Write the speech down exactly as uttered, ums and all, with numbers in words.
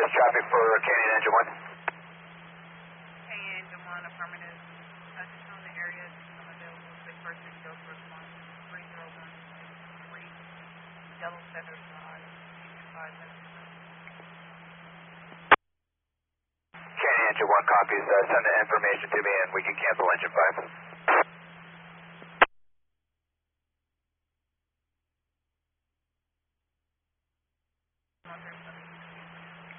this traffic for Canyon Engine one. Canyon Engine one, affirmative. Uh, just on the area, I'm available. The first and go for response. three zero one three, Yellow Feather Drive, Union five seven seven. Canyon Engine one copies. Uh, send the information to me and we can cancel Engine five.